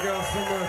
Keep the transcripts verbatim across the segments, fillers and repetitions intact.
girls so much.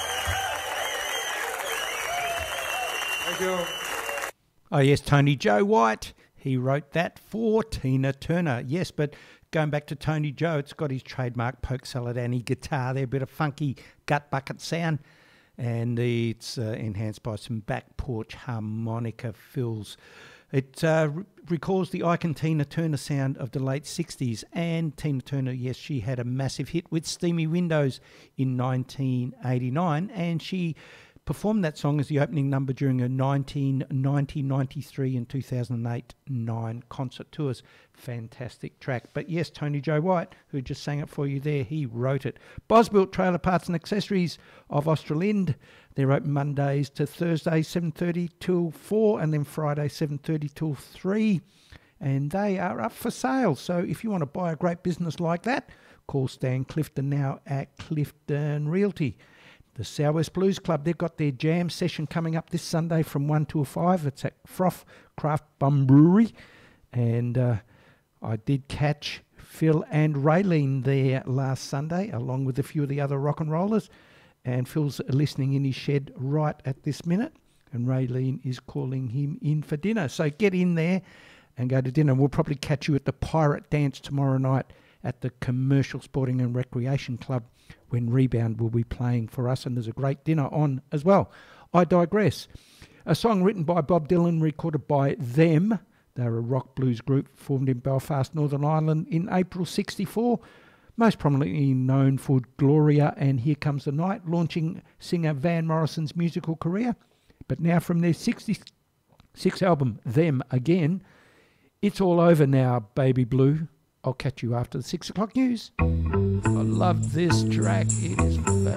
Thank you. Oh yes, Tony Joe White. He wrote that for Tina Turner. Yes, but going back to Tony Joe, it's got his trademark Polk Salad Annie guitar there, a bit of funky gut bucket sound, and it's uh, enhanced by some back porch harmonica fills. It uh, re- recalls the icon Tina Turner sound of the late sixties, and Tina Turner, yes, she had a massive hit with Steamy Windows in nineteen eighty-nine, and she performed that song as the opening number during her nineteen ninety, ninety-three and two thousand eight nine concert tours. Fantastic track. But yes, Tony Joe White, who just sang it for you there, he wrote it. Bosbuilt Trailer Parts and Accessories of Australind. They're open Mondays to Thursdays, seven thirty till four, and then Friday, seven thirty till three. And they are up for sale. So if you want to buy a great business like that, call Stan Clifton now at Clifton Realty. The Southwest Blues Club, they've got their jam session coming up this Sunday from one till five. It's at Froth Craft Bum Brewery. And uh, I did catch Phil and Raylene there last Sunday, along with a few of the other rock and rollers. And Phil's listening in his shed right at this minute. And Raylene is calling him in for dinner. So get in there and go to dinner. We'll probably catch you at the Pirate Dance tomorrow night at the Commercial Sporting and Recreation Club, when Rebound will be playing for us, and there's a great dinner on as well. I digress. A song written by Bob Dylan, recorded by Them. They're a rock blues group formed in Belfast, Northern Ireland in April sixty-four. Most prominently known for Gloria and Here Comes the Night, launching singer Van Morrison's musical career. But now from their sixty-sixth album, Them Again, It's All Over Now, Baby Blue. I'll catch you after the six o'clock news. I love this track. It is fabulous.